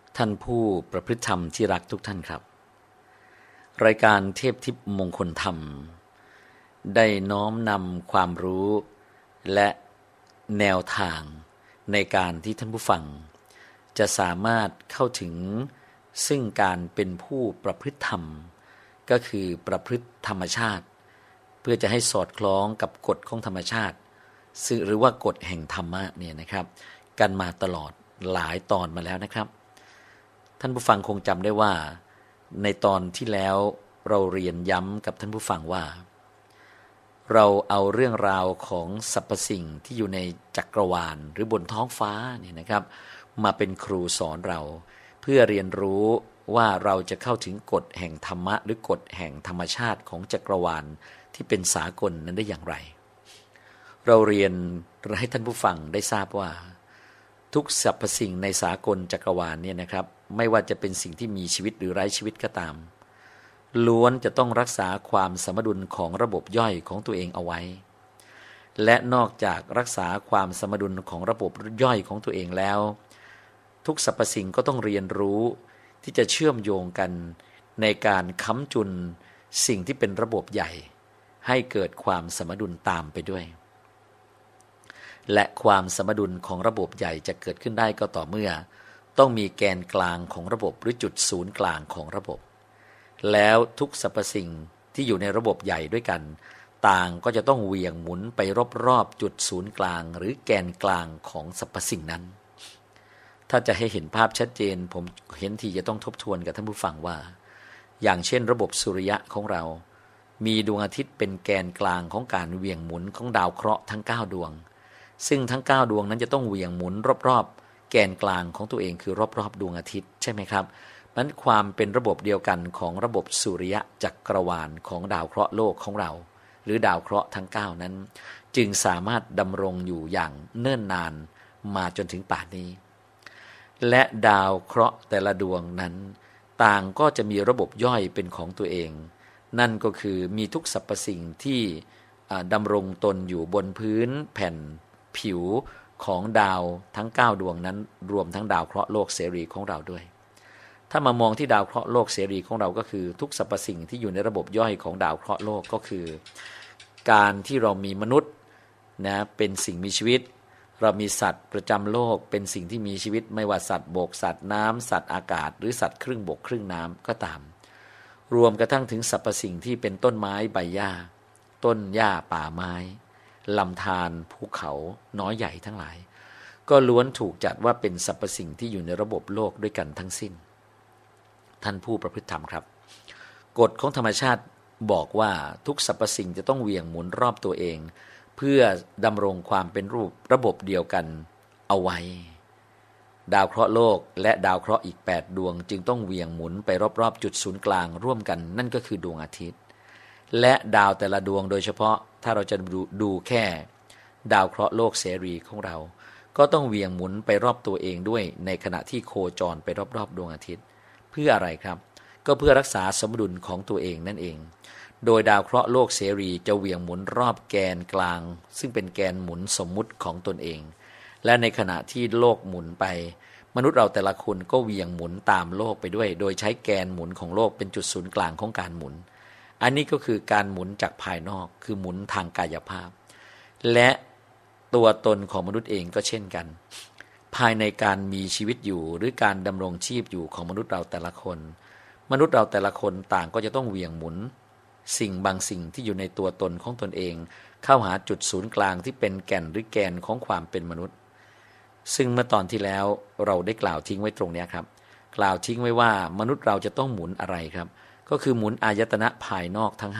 ท่านผู้ประพฤติธรรมที่รักทุกท่านครับรายการเทพทิพย์มงคลธรรมได้น้อมนำความรู้และแนวทางในการที่ท่านผู้ฟังจะสามารถเข้าถึงซึ่งการเป็นผู้ประพฤติธรรมก็คือประพฤติธรรมชาติเพื่อจะให้สอดคล้องกับกฎของธรรมชาติหรือว่ากฎแห่งธรรมะเนี่ยนะครับกันมาตลอดหลายตอนมาแล้วนะครับท่านผู้ฟังคงจำได้ว่าในตอนที่แล้วเราเรียนย้ำกับท่านผู้ฟังว่าเราเอาเรื่องราวของสรรพสิ่งที่อยู่ในจักรวาลหรือบนท้องฟ้าเนี่ยนะครับมาเป็นครูสอนเราเพื่อเรียนรู้ว่าเราจะเข้าถึงกฎแห่งธรรมะหรือกฎแห่งธรรมชาติของจักรวาลที่เป็นสากลนั้นได้อย่างไรเราเรียนให้ท่านผู้ฟังได้ทราบว่าทุกสรรพสิ่งในสากลจักรวาลเนี่ยนะครับไม่ว่าจะเป็นสิ่งที่มีชีวิตหรือไร้ชีวิตก็ตามล้วนจะต้องรักษาความสมดุลของระบบย่อยของตัวเองเอาไว้และนอกจากรักษาความสมดุลของระบบย่อยของตัวเองแล้วทุกสรรพสิ่งก็ต้องเรียนรู้ที่จะเชื่อมโยงกันในการค้ำจุนสิ่งที่เป็นระบบใหญ่ให้เกิดความสมดุลตามไปด้วยและความสมดุลของระบบใหญ่จะเกิดขึ้นได้ก็ต่อเมื่อต้องมีแกนกลางของระบบหรือจุดศูนย์กลางของระบบแล้วทุกสรรพสิ่งที่อยู่ในระบบใหญ่ด้วยกันต่างก็จะต้องเหวี่ยงหมุนไปรอบๆจุดศูนย์กลางหรือแกนกลางของสรรพสิ่งนั้นถ้าจะให้เห็นภาพชัดเจนผมเห็นทีจะต้องทบทวนกับท่านผู้ฟังว่าอย่างเช่นระบบสุริยะของเรามีดวงอาทิตย์เป็นแกนกลางของการเหวี่ยงหมุนของดาวเคราะห์ทั้ง9ดวงซึ่งทั้ง9ดวงนั้นจะต้องเหวี่ยงหมุนรอบๆแกนกลางของตัวเองคือรอบๆดวงอาทิตย์ใช่ไหมครับนั้นความเป็นระบบเดียวกันของระบบสุริยะจักรวาลของดาวเคราะห์โลกของเราหรือดาวเคราะห์ทั้ง9นั้นจึงสามารถดำรงอยู่อย่างเนิ่นนานมาจนถึงป่านนี้และดาวเคราะห์แต่ละดวงนั้นต่างก็จะมีระบบย่อยเป็นของตัวเองนั่นก็คือมีทุกสรรพสิ่งที่ดำรงตนอยู่บนพื้นแผ่นผิวของดาวทั้ง9ดวงนั้นรวมทั้งดาวเคราะห์โลกเสรีของเราด้วยถ้ามามองที่ดาวเคราะห์โลกเสรีของเราก็คือทุกสรรพสิ่งที่อยู่ในระบบย่อยของดาวเคราะห์โลกก็คือการที่เรามีมนุษย์นะเป็นสิ่งมีชีวิตเรามีสัตว์ประจำโลกเป็นสิ่งที่มีชีวิตไม่ว่าสัตว์บกสัตว์น้ำสัตว์อากาศหรือสัตว์ครึ่งบกครึ่งน้ำก็ตามรวมกระทั่งถึงสรรพสิ่งที่เป็นต้นไม้ใบหญ้าต้นหญ้าป่าไม้ลำธารภูเขาน้อยใหญ่ทั้งหลายก็ล้วนถูกจัดว่าเป็นสรรพสิ่งที่อยู่ในระบบโลกด้วยกันทั้งสิ้นท่านผู้ประพฤติธรรมครับกฎของธรรมชาติบอกว่าทุกสรรพสิ่งจะต้องเหวี่ยงหมุนรอบตัวเองเพื่อดำรงความเป็นรูประบบเดียวกันเอาไว้ดาวเคราะห์โลกและดาวเคราะห์อีก8ดวงจึงต้องเหวี่ยงหมุนไปรอบๆจุดศูนย์กลางร่วมกันนั่นก็คือดวงอาทิตย์และดาวแต่ละดวงโดยเฉพาะถ้าเราจะดูแค่ดาวเคราะห์โลกเสรีของเราก็ต้องเหวี่ยงหมุนไปรอบตัวเองด้วยในขณะที่โคจรไปรอบๆดวงอาทิตย์เพื่ออะไรครับก็เพื่อรักษาสมดุลของตัวเองนั่นเองโดยดาวเคราะห์โลกเสรีจะเหวี่ยงหมุนรอบแกนกลางซึ่งเป็นแกนหมุนสมมุติของตนเองและในขณะที่โลกหมุนไปมนุษย์เราแต่ละคนก็เหวี่ยงหมุนตามโลกไปด้วยโดยใช้แกนหมุนของโลกเป็นจุดศูนย์กลางของการหมุนอันนี้ก็คือการหมุนจากภายนอกคือหมุนทางกายภาพและตัวตนของมนุษย์เองก็เช่นกันภายในการมีชีวิตอยู่หรือการดำรงชีพอยู่ของมนุษย์เราแต่ละคนมนุษย์เราแต่ละคนต่างก็จะต้องเหวี่ยงหมุนสิ่งบางสิ่งที่อยู่ในตัวตนของตนเองเข้าหาจุดศูนย์กลางที่เป็นแก่นหรือแกนของความเป็นมนุษย์ซึ่งเมื่อตอนที่แล้วเราได้กล่าวทิ้งไว้ตรงนี้ครับกล่าวทิ้งไว้ว่ามนุษย์เราจะต้องหมุนอะไรครับก็คือหมุนอายตนะภายนอกทั้ง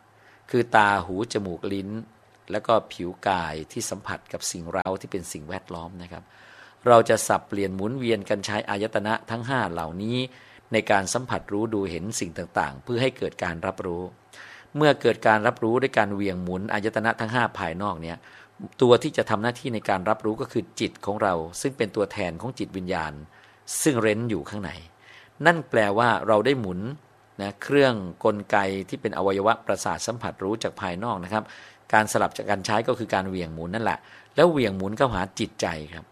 5คือตาหูจมูกลิ้นแล้วก็ผิวกายที่สัมผัสกับสิ่งเร้าที่เป็นสิ่งแวดล้อมนะครับเราจะสับเปลี่ยนหมุนเวียนกันใช้อายตนะทั้ง5เหล่านี้ในการสัมผัสรู้ดูเห็นสิ่งต่างๆเพื่อให้เกิดการรับรู้เมื่อเกิดการรับรู้ด้วยการเหวี่ยงหมุนอายตนะทั้ง5ภายนอกเนี่ยตัวที่จะทำหน้าที่ในการรับรู้ก็คือจิตของเราซึ่งเป็นตัวแทนของจิตวิญญาณซึ่งเร้นอยู่ข้างในนั่นแปลว่าเราได้หมุนนะเครื่องกลไกที่เป็นอวัยวะประสาทสัมผัสรู้จากภายนอกนะครับการสลับจากการใช้ก็คือการเหวี่ยงหมุนนั่นแหละแล้วเหวี่ยงหมุนเข้าหาจิตใจครับ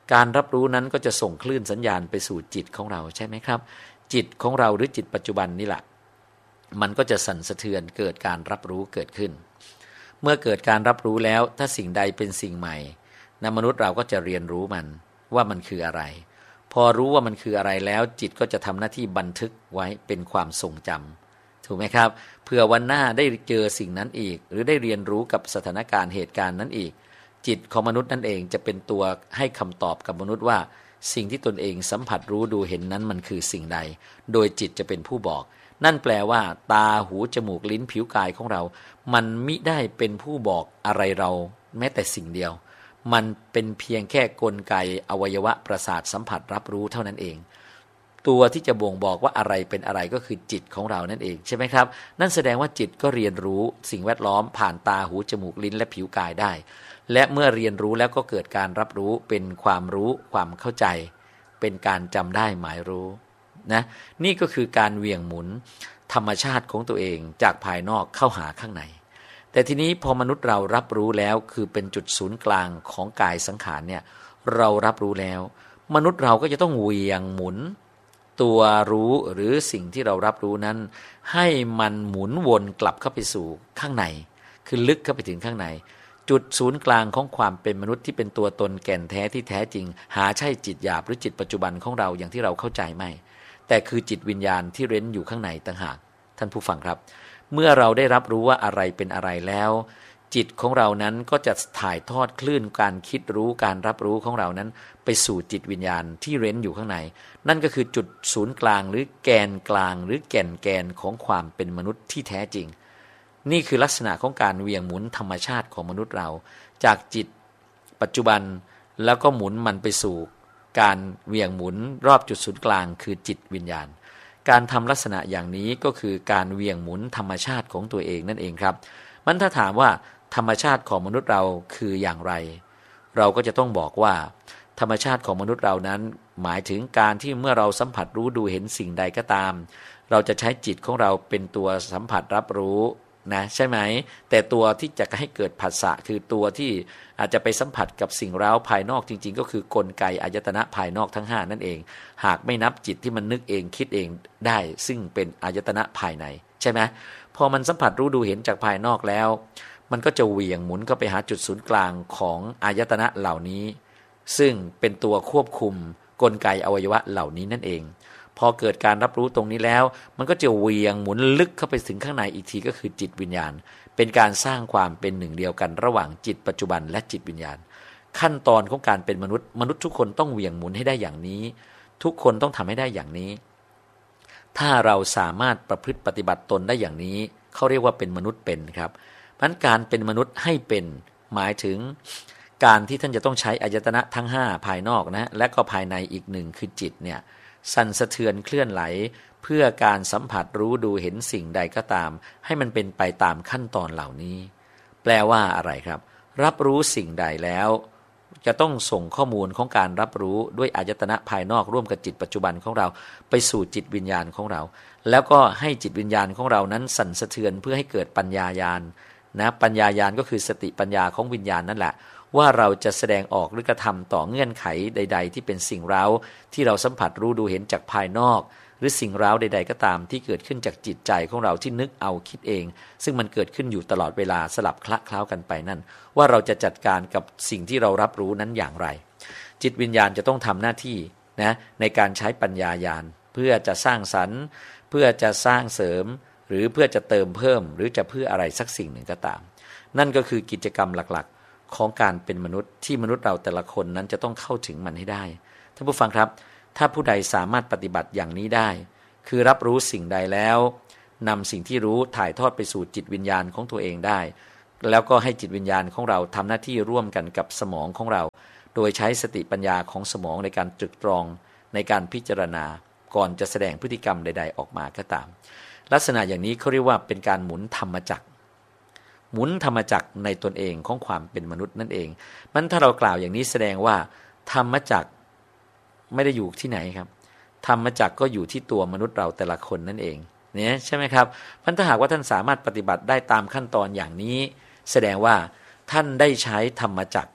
การรับรู้นั้นก็จะส่งคลื่นสัญญาณไปสู่จิตของเราใช่ไหมครับจิตของเราหรือจิตปัจจุบันนี่แหละมันก็จะสั่นสะเทือนเกิดการรับรู้เกิดขึ้นเมื่อเกิดการรับรู้แล้วถ้าสิ่งใดเป็นสิ่งใหม่มนุษย์เราก็จะเรียนรู้มันว่ามันคืออะไรพอรู้ว่ามันคืออะไรแล้วจิตก็จะทำหน้าที่บันทึกไว้เป็นความทรงจำถูกไหมครับเผื่อวันหน้าได้เจอสิ่งนั้นอีกหรือได้เรียนรู้กับสถานการณ์เหตุการณ์นั้นอีกจิตของมนุษย์นั่นเองจะเป็นตัวให้คำตอบกับมนุษย์ว่าสิ่งที่ตนเองสัมผัสรู้ดูเห็นนั้นมันคือสิ่งใดโดยจิตจะเป็นผู้บอกนั่นแปลว่าตาหูจมูกลิ้นผิวกายของเรามันมิได้เป็นผู้บอกอะไรเราแม้แต่สิ่งเดียวมันเป็นเพียงแค่กลไกอวัยวะประสาทสัมผัสรับรู้เท่านั้นเองตัวที่จะบ่งบอกว่าอะไรเป็นอะไรก็คือจิตของเรานั่นเองใช่ไหมครับนั่นแสดงว่าจิตก็เรียนรู้สิ่งแวดล้อมผ่านตาหูจมูกลิ้นและผิวกายได้และเมื่อเรียนรู้แล้วก็เกิดการรับรู้เป็นความรู้ความเข้าใจเป็นการจำได้หมายรู้นะนี่ก็คือการเหวี่ยงหมุนธรรมชาติของตัวเองจากภายนอกเข้าหาข้างในแต่ทีนี้พอมนุษย์เรารับรู้แล้วคือเป็นจุดศูนย์กลางของกายสังขารเนี่ยเรารับรู้แล้วมนุษย์เราก็จะต้องเหวี่ยงหมุนตัวรู้หรือสิ่งที่เรารับรู้นั้นให้มันหมุนวนกลับเข้าไปสู่ข้างในคือลึกเข้าไปถึงข้างในจุดศูนย์กลางของความเป็นมนุษย์ที่เป็นตัวตนแก่นแท้ที่แท้จริงหาใช่จิตหยาบหรือจิตปัจจุบันของเราอย่างที่เราเข้าใจไม่แต่คือจิตวิญญาณที่เร้นอยู่ข้างในต่างหากท่านผู้ฟังครับเมื่อเราได้รับรู้ว่าอะไรเป็นอะไรแล้วจิตของเรานั้นก็จะถ่ายทอดคลื่นการคิดรู้การรับรู้ของเรานั้นไปสู่จิตวิญญาณที่เร้นอยู่ข้างในนั่นก็คือจุดศูนย์กลางหรือแกนกลางหรือแก่นของความเป็นมนุษย์ที่แท้จริงนี่คือลักษณะของการเหวี่ยงหมุนธรรมชาติของมนุษย์เราจากจิตปัจจุบันแล้วก็หมุนมันไปสู่การเหวี่ยงหมุนรอบจุดศูนย์กลางคือจิตวิญญาณการทำลักษณะอย่างนี้ก็คือการเหวี่ยงหมุนธรรมชาติของตัวเองนั่นเองครับมันถ้าถามว่าธรรมชาติของมนุษย์เราคืออย่างไรเราก็จะต้องบอกว่าธรรมชาติของมนุษย์เรานั้นหมายถึงการที่เมื่อเราสัมผัสรู้ดูเห็นสิ่งใดก็ตามเราจะใช้จิตของเราเป็นตัวสัมผัสรับรู้นะใช่ไหมแต่ตัวที่จะให้เกิดผัสสะคือตัวที่อาจจะไปสัมผัสกับสิ่งเร้าภายนอกจริงๆก็คือกลไกอายตนะภายนอกทั้ง5นั่นเองหากไม่นับจิตที่มันนึกเองคิดเองได้ซึ่งเป็นอายตนะภายในใช่ไหมพอมันสัมผัสรู้ดูเห็นจากภายนอกแล้วมันก็จะเหวี่ยงหมุนเข้าไปหาจุดศูนย์กลางของอายตนะเหล่านี้ซึ่งเป็นตัวควบคุมกลไกอวัยวะเหล่านี้นั่นเองพอเกิดการรับรู้ตรงนี้แล้วมันก็จะเหวี่ยงหมุนลึกเข้าไปถึงข้างในอีกทีก็คือจิตวิญญาณเป็นการสร้างความเป็นหนึ่งเดียวกันระหว่างจิตปัจจุบันและจิตวิญญาณขั้นตอนของการเป็นมนุษย์ทุกคนต้องเหวี่ยงหมุนให้ได้อย่างนี้ทุกคนต้องทำให้ได้อย่างนี้ถ้าเราสามารถประพฤติปฏิบัติตนได้อย่างนี้เขาเรียกว่าเป็นมนุษย์เป็นครับเพราะฉะนั้นการเป็นมนุษย์ให้เป็นหมายถึงการที่ท่านจะต้องใช้อายตนะทั้ง5ภายนอกนะและก็ภายในอีก1คือจิตเนี่ยสั่นสะเทือนเคลื่อนไหลเพื่อการสัมผัสรู้ดูเห็นสิ่งใดก็ตามให้มันเป็นไปตามขั้นตอนเหล่านี้แปลว่าอะไรครับรับรู้สิ่งใดแล้วจะต้องส่งข้อมูลของการรับรู้ด้วยอายตนะภายนอกร่วมกับจิตปัจจุบันของเราไปสู่จิตวิญญาณของเราแล้วก็ให้จิตวิญญาณของเรานั้นสั่นสะเทือนเพื่อให้เกิดปัญญาญาณนะปัญญาญาณก็คือสติปัญญาของวิญญาณนั่นแหละว่าเราจะแสดงออกหรือกระทำต่อเงื่อนไขใดๆที่เป็นสิ่งเร้าที่เราสัมผัสรู้ดูเห็นจากภายนอกหรือสิ่งเร้าใดๆก็ตามที่เกิดขึ้นจากจิตใจของเราที่นึกเอาคิดเองซึ่งมันเกิดขึ้นอยู่ตลอดเวลาสลับคละเคล้ากันไปนั่นว่าเราจะจัดการกับสิ่งที่เรารับรู้นั้นอย่างไรจิตวิญญาณจะต้องทำหน้าที่นะในการใช้ปัญญาญาณเพื่อจะสร้างสรรค์เพื่อจะสร้างเสริมหรือเพื่อจะเติมเพิ่มหรือจะเพื่ออะไรสักสิ่งหนึ่งก็ตามนั่นก็คือกิจกรรมหลักๆของการเป็นมนุษย์ที่มนุษย์เราแต่ละคนนั้นจะต้องเข้าถึงมันให้ได้ท่านผู้ฟังครับถ้าผู้ใดสามารถปฏิบัติอย่างนี้ได้คือรับรู้สิ่งใดแล้วนำสิ่งที่รู้ถ่ายทอดไปสู่จิตวิญญาณของตัวเองได้แล้วก็ให้จิตวิญญาณของเราทำหน้าที่ร่วมกันกับสมองของเราโดยใช้สติปัญญาของสมองในการตรึกตรองในการพิจารณาก่อนจะแสดงพฤติกรรมใดๆออกมาก็ตามลักษณะอย่างนี้เขาเรียกว่าเป็นการหมุนธรรมจักรหมุนธรรมจักรในตนเองของความเป็นมนุษย์นั่นเองมันถ้าเรากล่าวอย่างนี้แสดงว่าธรรมจักรไม่ได้อยู่ที่ไหนครับธรรมจักรก็อยู่ที่ตัวมนุษย์เราแต่ละคนนั่นเองเนี่ยใช่ไหมครับมันถ้าหากว่าท่านสามารถปฏิบัติได้ตามขั้นตอนอย่างนี้แสดงว่าท่านได้ใช้ธรรมจักร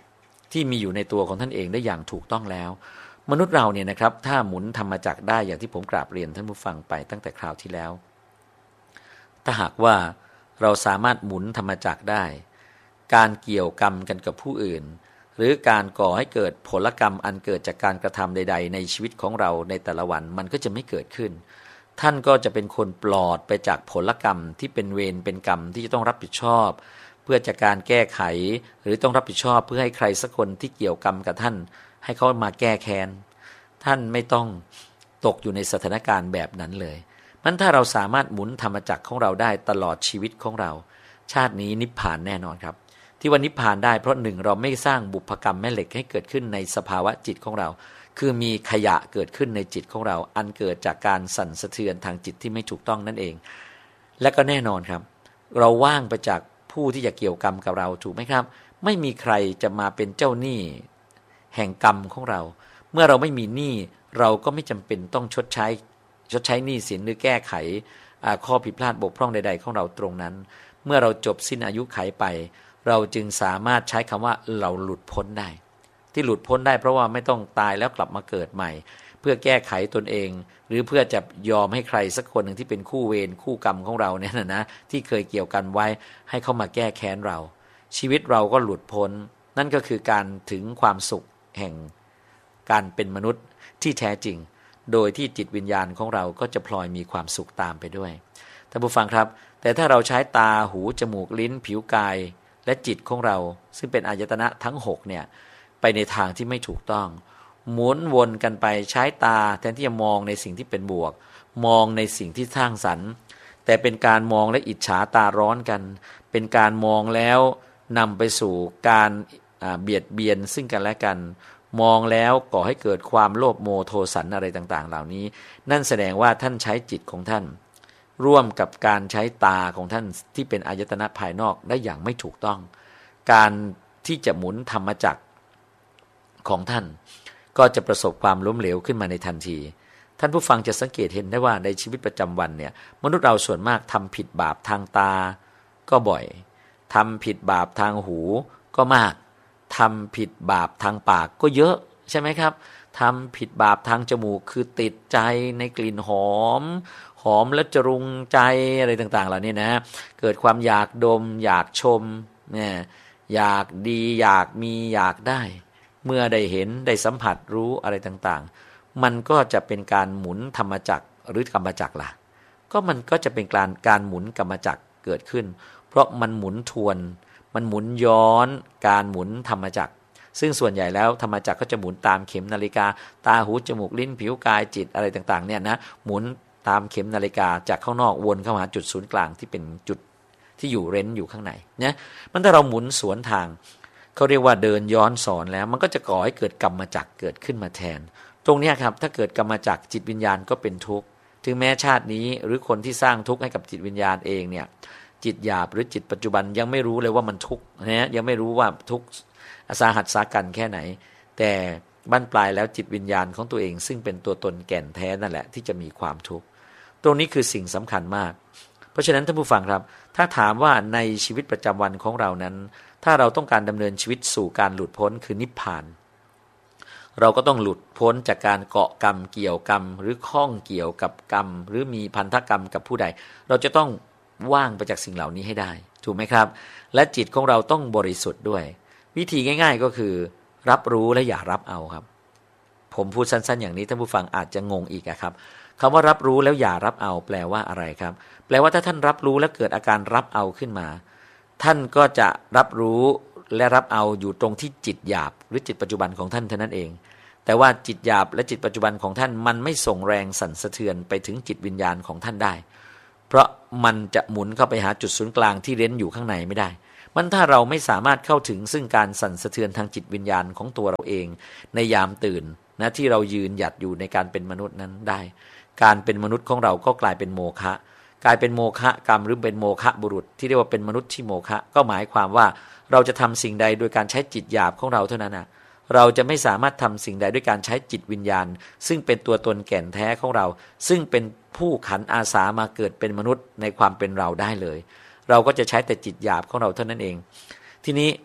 ที่มีอยู่ในตัวของท่านเองได้อย่างถูกต้องแล้วมนุษย์เราเนี่ยนะครับถ้าหมุนธรรมจักรได้อย่างที่ผมกราบเรียนท่านผู้ฟังไปตั้งแต่คราวที่แล้วถ้าหากว่าเราสามารถหมุนธรรมจักรได้การเกี่ยวกรรมกันกับผู้อื่นหรือการก่อให้เกิดผลกรรมอันเกิดจากการกระทำใดๆในชีวิตของเราในแต่ละวันมันก็จะไม่เกิดขึ้นท่านก็จะเป็นคนปลอดไปจากผลกรรมที่เป็นเวรเป็นกรรมที่จะต้องรับผิดชอบเพื่อจากการแก้ไขหรือต้องรับผิดชอบเพื่อให้ใครสักคนที่เกี่ยวกรรมกับท่านให้เขามาแก้แค้นท่านไม่ต้องตกอยู่ในสถานการณ์แบบนั้นเลยมันถ้าเราสามารถหมุนธรรมจักรของเราได้ตลอดชีวิตของเราชาตินี้นิพพานแน่นอนครับที่วันนิพพานได้เพราะหนึ่งเราไม่สร้างบุพกรรมแม่เหล็กให้เกิดขึ้นในสภาวะจิตของเราคือมีขยะเกิดขึ้นในจิตของเราอันเกิดจากการสั่นสะเทือนทางจิตที่ไม่ถูกต้องนั่นเองและก็แน่นอนครับเราว่างไปจากผู้ที่จะเกี่ยวกรรมกับเราถูกไหมครับไม่มีใครจะมาเป็นเจ้าหนี้แห่งกรรมของเราเมื่อเราไม่มีหนี้เราก็ไม่จำเป็นต้องชดใช้หนี้สินหรือแก้ไขข้อผิดพลาดบกพร่องใดๆของเราตรงนั้นเมื่อเราจบสิ้นอายุไขไปเราจึงสามารถใช้คำว่าเราหลุดพ้นได้ที่หลุดพ้นได้เพราะว่าไม่ต้องตายแล้วกลับมาเกิดใหม่เพื่อแก้ไขตนเองหรือเพื่อจะยอมให้ใครสักคนหนึ่งที่เป็นคู่เวรคู่กรรมของเราเนี่ยนะที่เคยเกี่ยวกันไว้ให้เขามาแก้แค้นเราชีวิตเราก็หลุดพ้นนั่นก็คือการถึงความสุขแห่งการเป็นมนุษย์ที่แท้จริงโดยที่จิตวิญญาณของเราก็จะพลอยมีความสุขตามไปด้วยท่านผู้ฟังครับแต่ถ้าเราใช้ตาหูจมูกลิ้นผิวกายและจิตของเราซึ่งเป็นอายตนะทั้ง6เนี่ยไปในทางที่ไม่ถูกต้องหมุนวนกันไปใช้ตาแทนที่จะมองในสิ่งที่เป็นบวกมองในสิ่งที่สร้างสรรค์แต่เป็นการมองและอิจฉาตาร้อนกันเป็นการมองแล้วนำไปสู่การเบียดเบียนซึ่งกันและกันมองแล้วก่อให้เกิดความโลภโมโทสันอะไรต่างๆเหล่านี้นั่นแสดงว่าท่านใช้จิตของท่านร่วมกับการใช้ตาของท่านที่เป็นอายตนะภายนอกได้อย่างไม่ถูกต้องการที่จะหมุนธรรมจักรของท่านก็จะประสบความล้มเหลวขึ้นมาในทันทีท่านผู้ฟังจะสังเกตเห็นได้ว่าในชีวิตประจำวันเนี่ยมนุษย์เราส่วนมากทำผิดบาปทางตาก็บ่อยทำผิดบาปทางหูก็มากทำผิดบาปทางปากก็เยอะใช่ไหมครับทำผิดบาปทางจมูกคือติดใจในกลิ่นหอมแล้วจรุงใจอะไรต่างๆเหล่านี้นะเกิดความอยากดมอยากชมเนี่ยอยากดีอยากมีอยากได้เมื่อได้เห็นได้สัมผัสรู้อะไรต่างๆมันก็จะเป็นการหมุนธรรมจักรหรือกรรมจักรล่ะก็มันก็จะเป็นการหมุนกรรมจักรเกิดขึ้นเพราะมันหมุนทวนมันหมุนย้อนการหมุนธรรมจักรซึ่งส่วนใหญ่แล้วธรรมจักรก็จะหมุนตามเข็มนาฬิกาตาหูจมูกลิ้นผิวกายจิตอะไรต่างๆเนี่ยนะหมุนตามเข็มนาฬิกาจากข้างนอกวนเข้าหาจุดศูนย์กลางที่เป็นจุดที่อยู่เร้นอยู่ข้างในเนี่ยมันถ้าเราหมุนสวนทางเขาเรียกว่าเดินย้อนสอนแล้วมันก็จะก่อให้เกิดกรรมจักรเกิดขึ้นมาแทนตรงนี้ครับถ้าเกิดกรรมจักรจิตวิญญาณก็เป็นทุกข์ถึงแม้ชาตินี้หรือคนที่สร้างทุกข์ให้กับจิตวิญญาณเองเนี่ยจิตหยาบหรือจิตปัจจุบันยังไม่รู้เลยว่ามันทุกข์นะยังไม่รู้ว่าทุกข์สาหัสสากันแค่ไหนแต่บั้นปลายแล้วจิตวิญญาณของตัวเองซึ่งเป็นตัวตนแก่นแท้นั่นแหละที่จะมีความทุกข์ตรงนี้คือสิ่งสำคัญมากเพราะฉะนั้นท่านผู้ฟังครับถ้าถามว่าในชีวิตประจำวันของเรานั้นถ้าเราต้องการดำเนินชีวิตสู่การหลุดพ้นคือนิพพานเราก็ต้องหลุดพ้นจากการเกาะกรรมเกี่ยวกรรมหรือข้องเกี่ยวกับกรรมหรือมีพันธกรรมกับผู้ใดเราจะต้องว่างไปจากสิ่งเหล่านี้ให้ได้ถูกไหมครับและจิตของเราต้องบริสุทธิ์ด้วยวิธีง่ายๆก็คือรับรู้และอย่ารับเอาครับผมพูดสั้นๆอย่างนี้ท่านผู้ฟังอาจจะงงอีกครับคำว่ารับรู้แล้วอย่ารับเอาแปลว่าอะไรครับแปลว่าถ้าท่านรับรู้แล้วเกิดอาการรับเอาขึ้นมาท่านก็จะรับรู้และรับเอาอยู่ตรงที่จิตหยาบหรือจิตปัจจุบันของท่านเท่านั้นเองแต่ว่าจิตหยาบและจิตปัจจุบันของท่านมันไม่ส่งแรงสั่นสะเทือนไปถึงจิตวิญญาณของท่านได้เพราะมันจะหมุนเข้าไปหาจุดศูนย์กลางที่เร้นอยู่ข้างในไม่ได้มันถ้าเราไม่สามารถเข้าถึงซึ่งการสั่นสะเทือนทางจิตวิญญาณของตัวเราเองในยามตื่นนะที่เรายืนหยัดอยู่ในการเป็นมนุษย์นั้นได้การเป็นมนุษย์ของเราก็กลายเป็นโมฆะกลายเป็นโมฆะกรรมหรือเป็นโมฆะบุรุษที่เรียกว่าเป็นมนุษย์ที่โมฆะก็หมายความว่าเราจะทำสิ่งใดโดยการใช้จิตหยาบของเราเท่านั้นนะเราจะไม่สามารถทำสิ่งใดด้วยการใช้จิตวิญญาณซึ่งเป็นตัวตนแก่นแท้ของเราซึ่งเป็นผู้ขันอาสามาเกิดเป็นมนุษย์ในความเป็นเราได้เลยเราก็จะใช้แต่จิตหยาบของเราเท่านั้นเองทีนี้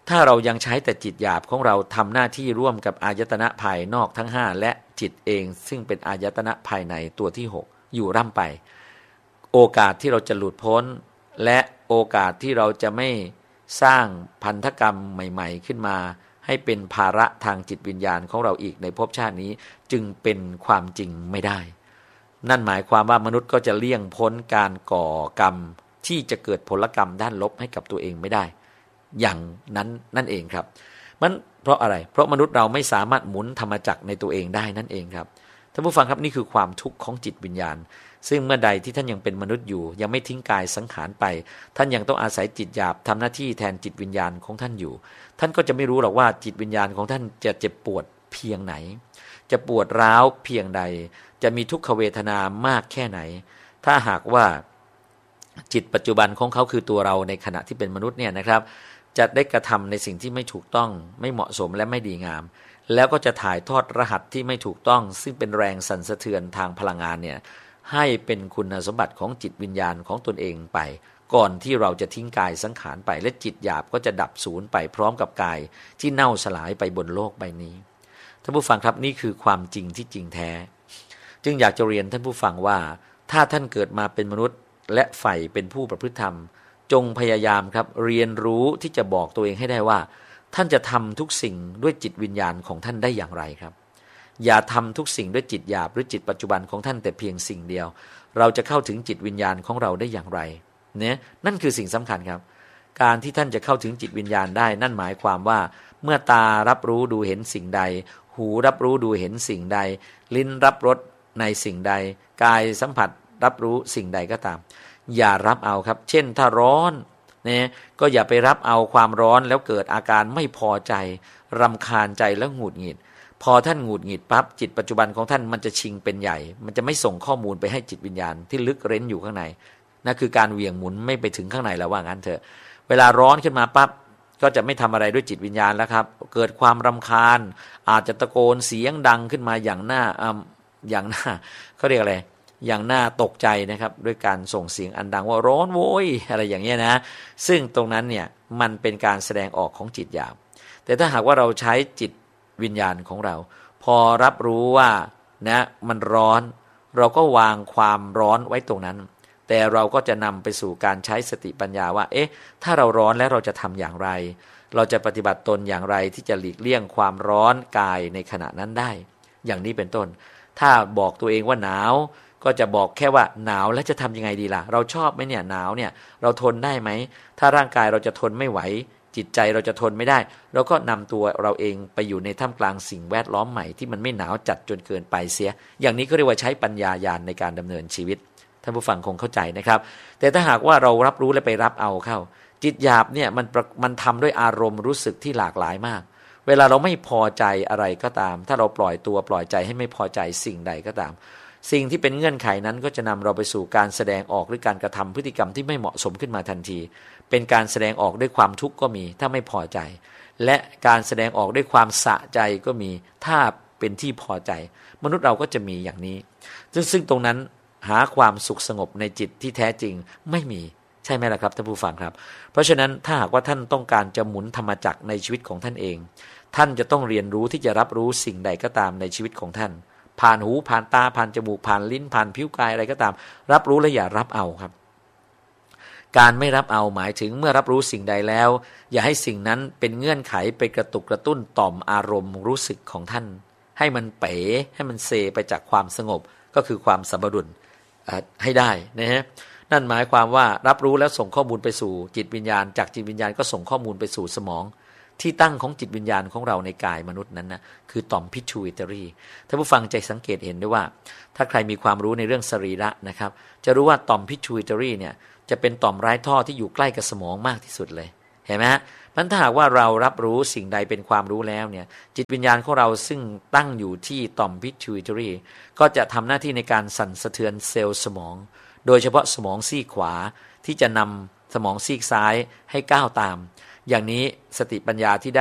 ถ้าเรายังใช้แต่จิตหยาบของเราทำหน้าที่ร่วมกับอายตนะภายนอกทั้ง5และจิตเองซึ่งเป็นอายตนะภายในตัวที่6อยู่ร่ำไปโอกาสที่เราจะหลุดพ้นและโอกาสที่เราจะไม่สร้างพันธกรรมใหม่ๆขึ้นมาให้เป็นภาระทางจิตวิญญาณของเราอีกในภพชาตินี้จึงเป็นความจริงไม่ได้นั่นหมายความว่ามนุษย์ก็จะเลี่ยงพ้นการก่อกรรมที่จะเกิดผลกรรมด้านลบให้กับตัวเองไม่ได้อย่างนั้นนั่นเองครับมันเพราะอะไรเพราะมนุษย์เราไม่สามารถหมุนธรรมจักรในตัวเองได้นั่นเองครับท่านผู้ฟังครับนี่คือความทุกข์ของจิตวิญญาณซึ่งเมื่อใดที่ท่านยังเป็นมนุษย์อยู่ยังไม่ทิ้งกายสังขารไปท่านยังต้องอาศัยจิตหยาบทำหน้าที่แทนจิตวิญญาณของท่านอยู่ท่านก็จะไม่รู้หรอกว่าจิตวิญญาณของท่านจะเจ็บปวดเพียงไหนจะปวดร้าวเพียงใดจะมีทุกขเวทนามากแค่ไหนถ้าหากว่าจิตปัจจุบันของเขาคือตัวเราในขณะที่เป็นมนุษย์เนี่ยนะครับจะได้กระทำในสิ่งที่ไม่ถูกต้องไม่เหมาะสมและไม่ดีงามแล้วก็จะถ่ายทอดรหัสที่ไม่ถูกต้องซึ่งเป็นแรงสั่นสะเทือนทางพลังงานเนี่ยให้เป็นคุณสมบัติของจิตวิญญาณของตนเองไปก่อนที่เราจะทิ้งกายสังขารไปและจิตหยาบก็จะดับสูญไปพร้อมกับกายที่เน่าสลายไปบนโลกใบนี้ท่านผู้ฟังครับนี่คือความจริงที่จริงแท้จึงอยากจะเรียนท่านผู้ฟังว่าถ้าท่านเกิดมาเป็นมนุษย์และใฝ่เป็นผู้ประพฤติธรรมจงพยายามครับเรียนรู้ที่จะบอกตัวเองให้ได้ว่าท่านจะทำทุกสิ่งด้วยจิตวิญญาณของท่านได้อย่างไรครับอย่าทำทุกสิ่งด้วยจิตหยาบหรือจิตปัจจุบันของท่านแต่เพียงสิ่งเดียวเราจะเข้าถึงจิตวิญญาณของเราได้อย่างไรเนี่ยนั่นคือสิ่งสำคัญครับการที่ท่านจะเข้าถึงจิตวิญญาณได้นั่นหมายความว่าเมื่อตารับรู้ดูเห็นสิ่งใดหูรับรู้ดูเห็นสิ่งใดลิ้นรับรสในสิ่งใดกายสัมผัสรับรู้สิ่งใดก็ตามอย่ารับเอาครับเช่นถ้าร้อนเนี่ยก็อย่าไปรับเอาความร้อนแล้วเกิดอาการไม่พอใจรำคาญใจแล้วหงุดหงิดพอท่านหงุดหงิดปั๊บจิตปัจจุบันของท่านมันจะชิงเป็นใหญ่มันจะไม่ส่งข้อมูลไปให้จิตวิญญาณที่ลึกเร้นอยู่ข้างในนั่นคือการเหวี่ยงหมุนไม่ไปถึงข้างในแล้วว่างั้นเถอะเวลาร้อนขึ้นมาปั๊บก็จะไม่ทำอะไรด้วยจิตวิญญาณแล้วครับเกิดความรำคาญอาจจะตะโกนเสียงดังขึ้นมาอย่างหน้าเขาเรียกอะไรอย่างน่าตกใจนะครับด้วยการส่งเสียงอันดังว่าร้อนโว้ยอะไรอย่างเงี้ยนะซึ่งตรงนั้นเนี่ยมันเป็นการแสดงออกของจิตหยาบแต่ถ้าหากว่าเราใช้จิตวิญญาณของเราพอรับรู้ว่านะมันร้อนเราก็วางความร้อนไว้ตรงนั้นแต่เราก็จะนำไปสู่การใช้สติปัญญาว่าถ้าเราร้อนแล้วเราจะทำอย่างไรเราจะปฏิบัติตนอย่างไรที่จะหลีกเลี่ยงความร้อนกายในขณะนั้นได้อย่างนี้เป็นต้นถ้าบอกตัวเองว่าหนาวก็จะบอกแค่ว่าหนาวแล้วจะทำยังไงดีล่ะเราชอบไหมเนี่ยหนาวเนี่ยเราทนได้ไหมถ้าร่างกายเราจะทนไม่ไหวจิตใจเราจะทนไม่ได้เราก็นำตัวเราเองไปอยู่ในท่ามกลางสิ่งแวดล้อมใหม่ที่มันไม่หนาวจัดจนเกินไปเสียอย่างนี้ก็เรียกว่าใช้ปัญญาญาณในการดำเนินชีวิตท่านผู้ฟังคงเข้าใจนะครับแต่ถ้าหากว่าเรารับรู้และไปรับเอาเข้าจิตหยาบเนี่ยมันทำด้วยอารมณ์รู้สึกที่หลากหลายมากเวลาเราไม่พอใจอะไรก็ตามถ้าเราปล่อยใจให้ไม่พอใจสิ่งใดก็ตามสิ่งที่เป็นเงื่อนไขนั้นก็จะนำเราไปสู่การแสดงออกหรือการกระทำพฤติกรรมที่ไม่เหมาะสมขึ้นมาทันทีเป็นการแสดงออกด้วยความทุกข์ก็มีถ้าไม่พอใจและการแสดงออกด้วยความสะใจก็มีถ้าเป็นที่พอใจมนุษย์เราก็จะมีอย่างนี้ซึ่งตรงนั้นหาความสุขสงบในจิตที่แท้จริงไม่มีใช่ไหมล่ะครับท่านผู้ฟังครับเพราะฉะนั้นถ้าหากว่าท่านต้องการจะหมุนธรรมจักรในชีวิตของท่านเองท่านจะต้องเรียนรู้ที่จะรับรู้สิ่งใดก็ตามในชีวิตของท่านผ่านหูผ่านตาผ่านจมูกผ่านลิ้นผ่านผิวกายอะไรก็ตามรับรู้และอย่ารับเอาครับการไม่รับเอาหมายถึงเมื่อรับรู้สิ่งใดแล้วอย่าให้สิ่งนั้นเป็นเงื่อนไขไปกระตุกกระตุ้นต่อมอารมณ์รู้สึกของท่านให้มันเป๋ให้มันเซไปจากความสงบก็คือความสมดุลให้ได้นะฮะนั่นหมายความว่ารับรู้แล้วส่งข้อมูลไปสู่จิตวิญญาณจากจิตวิญญาณก็ส่งข้อมูลไปสู่สมองที่ตั้งของจิตวิญญาณของเราในกายมนุษย์นั้นนะคือต่อม pituitary ท่านผู้ฟังจะสังเกตเห็นได้ว่าถ้าใครมีความรู้ในเรื่องสรีระนะครับจะรู้ว่าต่อม pituitary เนี่ยจะเป็นต่อมไร้ท่อที่อยู่ใกล้กับสมองมากที่สุดเลยเห็นไหมฮะมันถ้าหากว่าเรารับรู้สิ่งใดเป็นความรู้แล้วเนี่ยจิตวิญญาณของเราซึ่งตั้งอยู่ที่ต่อม pituitary ก็จะทำหน้าที่ในการสั่นสะเทือนเซลล์สมองโดยเฉพาะสมองซีกขวาที่จะนำสมองซีกซ้ายให้ก้าวตามอย่างนี้สติปัญญาที่ได้